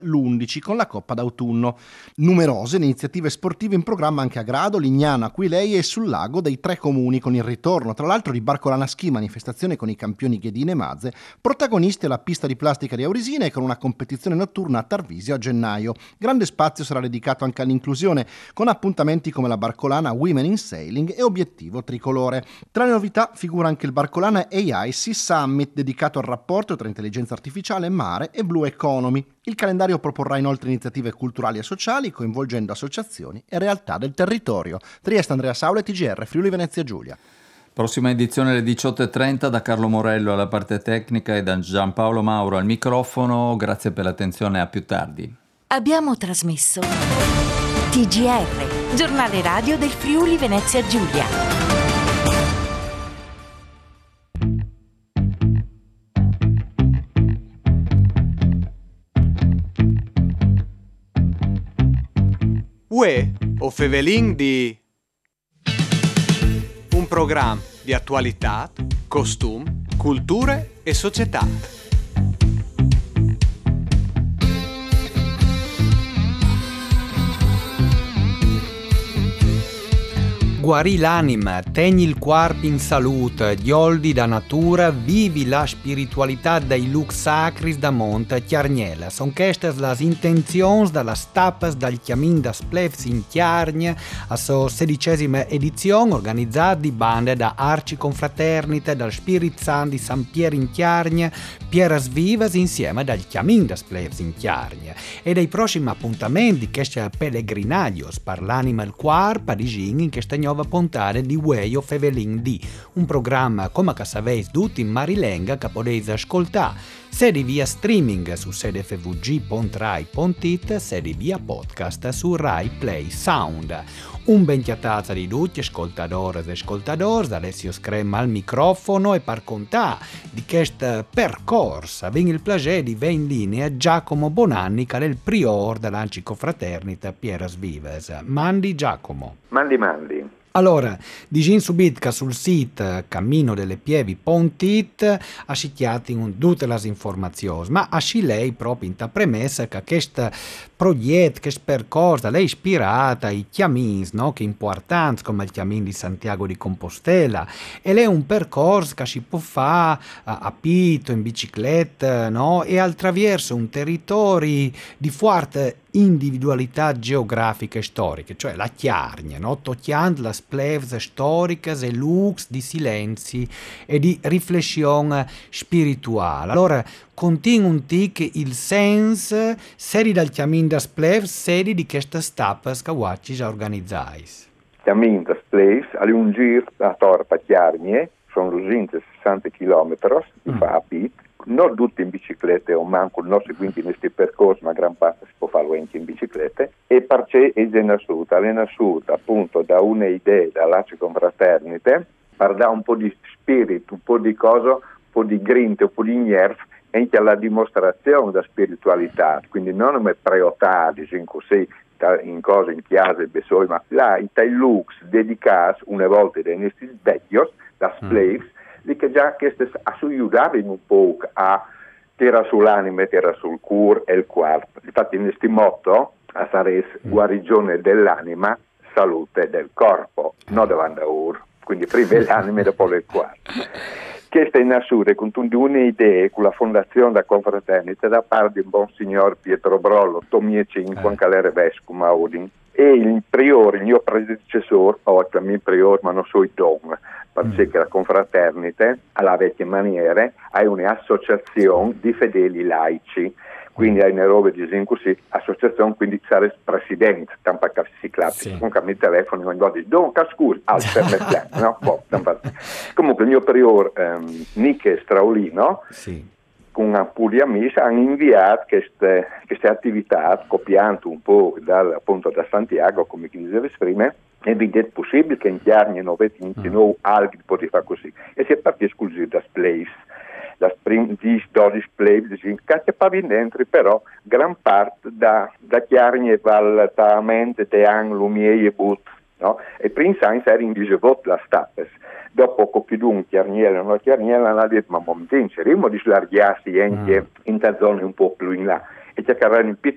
l'11 con la Coppa d'autunno. Numerose le iniziative sportive in programma anche a Grado, Lignano, Aquileia e sul lago dei 3 comuni, con il ritorno tra l'altro di Barcolana Ski, manifestazione con i campioni Ghedine e Mazze, protagonisti alla pista di plastica di Aurisina e con una competizione notturna a Tarvisio a gennaio. Grande spazio sarà dedicato anche all'inclusione, con appuntamenti come la Barcolana Women in Sailing e Obiettivo Tricolore. Tra le novità figura anche il Barcolana AI Sea Summit, dedicato al rapporto tra intelligenza artificiale, mare e Blue Economy. Il calendario proporrà inoltre iniziative culturali e sociali coinvolgendo associazioni e realtà del territorio. Trieste, Andrea Saule, TGR, Friuli Venezia Giulia. Prossima edizione alle 18.30 da Carlo Morello alla parte tecnica e da Giampaolo Mauro al microfono. Grazie per l'attenzione, a più tardi. Abbiamo trasmesso TGR, giornale radio del Friuli Venezia Giulia. Uè, o Fevelin di un programma di attualità, costum, culture e società. Guarì l'anima, tegni il corpo in salute, gli oldi da natura, vivi la spiritualità dai lux sacris da monte Chiarniela. Son queste las intenzioni dalla stappas dal chiamin da splevs in Chiargne a sua 16ª edizione organizzata di bande da Arci Confraternite, dal Spirit San di San Pier in Chiargne, Pieras Vivas insieme dal chiamin da splevs in Chiargne. E dai prossimi appuntamenti che c'è pellegrinagios per l'anima e il cuore parigini in questa nuova puntata di Way of Evelyn D, un programma come che sapeis tutti in Marilenga che potete ascoltare sedi via streaming su sedefvg.rai.it, sedi via podcast su Rai Play Sound. Un ben chiatazza di tutti, ascoltadores e ascoltadores, Alessio Scremma al microfono e per contare di questo percorso abbiamo il piacere di avere in linea Giacomo Bonanni, che è il prior dell'Ancicofraternita Pieras Vives. Mandi Giacomo. Mandi. Allora, dicin subito che sul sito camminodelle-pievi.it ascicchiati tutte le informazioni, ma asci lei proprio in ta premessa che questo progetto, questo percorso, lei è ispirata ai chiamini, no? Che importanti come il chiamin di Santiago di Compostela, e lei è un percorso che si può fare a piedi, in bicicletta, no? E attraverso un territorio di forte individualità geografiche e storiche, cioè la Chiarnia, no? Tocchiando le splevs storiche e lux di silenzi e di riflessione spirituale. Allora, continua un tic il senso, sedi dal chiamin da splevs, sedi di queste stappas che oggi organizzais. Chiamin da splevs, alle un giro a Torpa Chiarnie, sono 260 km, si fa a piedi. Non tutti in biciclette o manco il nostro quindi in questi percorsi, ma gran parte si può fare anche in biciclette, e perché è nasciuta appunto da una idea dall'Aci Confraternite per dare un po' di spirito, un po' di cosa, un po' di grinta, un po' di nerv anche alla dimostrazione della spiritualità, quindi non come preotati, in cose in chiesa e besoi, ma là in tai lux dedicati una volta dai nostri vecchios, da splaves, di che già queste aiutavano un po' a tirare sull'anima, tirare sul cuore e il corpo. Infatti in questo motto sarebbe guarigione dell'anima, salute del corpo, non davanti a ur, quindi prima l'anima e dopo il cuore. Questa è nascita con un'idea con la fondazione da Confraternita da parte di un buon signor Pietro Brollo, Tomie 5, che era vescovo a Udin, e il priore, il mio predecessore, oggi il mio priore, ma non so i don, perché la Confraternita, alla vecchia maniera, è un'associazione di fedeli laici, quindi hai una roba di così, associazione, quindi sarebbe presidente, tanto che si clappi, con il telefono, ogni volta dice, don cascur, per me plan, no? Comunque il mio priore, Niche Straulino, con una puglia messa, hanno inviato queste attività, copiando un po' appunto da Santiago, come chi diceva prima, e vede è possibile che in Chiarnia non vedi altri di fare così, e si è partito esclusivo da Splace. La 10-12 play, che poi dentro, però gran parte da Chiarnie val mente te han lumiere e but, no? E prima era in disevot la stappes. Dopo Copidun, Chiarniela, non Chiarniela, hanno detto, ma momentin, cerchiamo di slargiarsi anche in zone un po' più in là. E cercavano in più